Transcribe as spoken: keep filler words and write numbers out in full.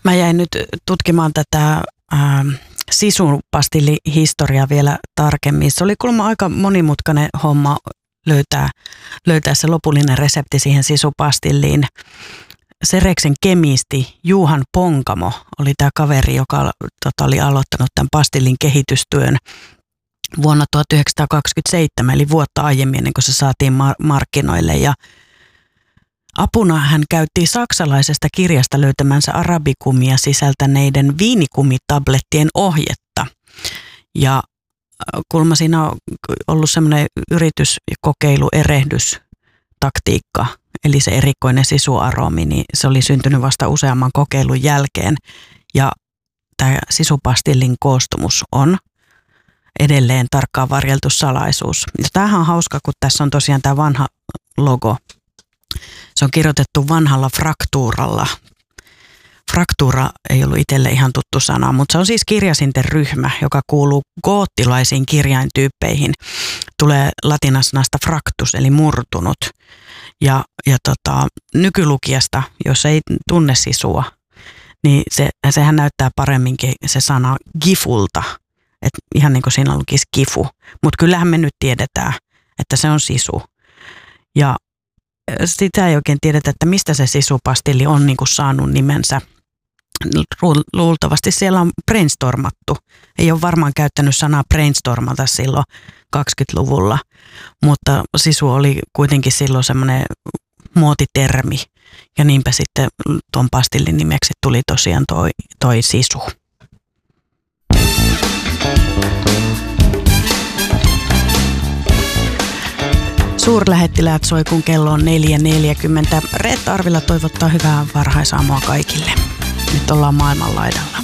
Mä jäin nyt tutkimaan tätä ää, sisupastillihistoriaa vielä tarkemmin. Se oli kuulemma aika monimutkainen homma löytää, löytää se lopullinen resepti siihen sisupastilliin. Sereksen kemisti Juhan Ponkamo oli tämä kaveri, joka tota, oli aloittanut tämän pastillin kehitystyön vuonna tuhatyhdeksänsataakaksikymmentäseitsemän, eli vuotta aiemmin, ennen kuin se saatiin mar- markkinoille. Ja apuna hän käytti saksalaisesta kirjasta löytämänsä arabikumia sisältäneiden viinikumitablettien ohjetta. Ja kuulemma siinä on ollut semmoinen yritys, kokeilu, erehdys, taktiikka, eli se erikoinen sisuaromi, niin se oli syntynyt vasta useamman kokeilun jälkeen. Ja tämä sisupastillin koostumus on edelleen tarkkaan varjeltu salaisuus. Ja tämähän on hauska, kun tässä on tosiaan tämä vanha logo. Se on kirjoitettu vanhalla fraktuuralla. Fraktuura ei ollut itselle ihan tuttu sana, mutta se on siis kirjasinten ryhmä, joka kuuluu goottilaisiin kirjaintyyppeihin. Tulee latinassanasta fractus, eli murtunut. Ja, ja tota, nykylukijasta, jos ei tunne sisua, niin se, sehän näyttää paremminkin se sana gifulta. Et ihan niin kuin siinä lukisi gifu. Mutta kyllähän me nyt tiedetään, että se on sisu. Ja sitä ei oikein tiedetä, että mistä se sisupastilli on niin kuin saanut nimensä. Luultavasti siellä on brainstormattu. Ei ole varmaan käyttänyt sanaa brainstormata silloin kaksikymmentäluvulla, mutta sisu oli kuitenkin silloin semmoinen muotitermi. Ja niinpä sitten tuon pastillin nimeksi tuli tosiaan toi, toi sisu. Suurlähettiläät soi, kun kello on neljä neljäkymmentä. Reetta Arvila toivottaa hyvää varhaisaamua kaikille. Nyt ollaan maailmanlaidalla.